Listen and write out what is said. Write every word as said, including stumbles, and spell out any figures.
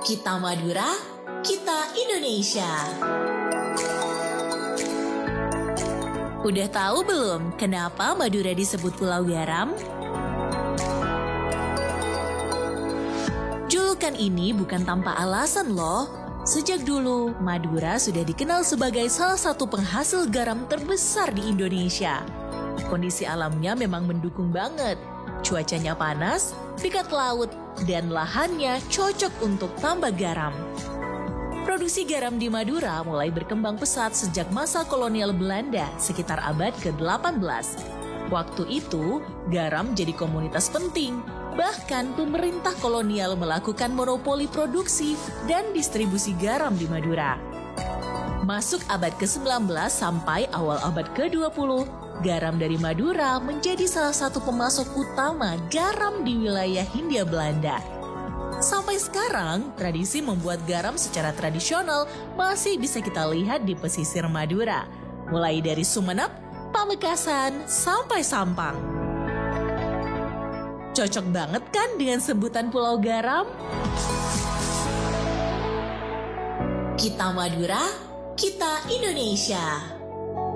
Kita Madura, kita Indonesia. Udah tahu belum kenapa Madura disebut Pulau Garam? Julukan ini bukan tanpa alasan loh. Sejak dulu, Madura sudah dikenal sebagai salah satu penghasil garam terbesar di Indonesia. Kondisi alamnya memang mendukung banget. Cuacanya panas, dekat laut, dan lahannya cocok untuk tambak garam. Produksi garam di Madura mulai berkembang pesat sejak masa kolonial Belanda sekitar abad ke delapan belas. Waktu itu, garam jadi komoditas penting. Bahkan pemerintah kolonial melakukan monopoli produksi dan distribusi garam di Madura. Masuk abad ke sembilan belas sampai awal abad ke dua puluh, garam dari Madura menjadi salah satu pemasok utama garam di wilayah Hindia Belanda. Sampai sekarang, tradisi membuat garam secara tradisional masih bisa kita lihat di pesisir Madura, mulai dari Sumeneb, Pamekasan, sampai Sampang. Cocok banget kan dengan sebutan Pulau Garam? Kita Madura, kita Indonesia.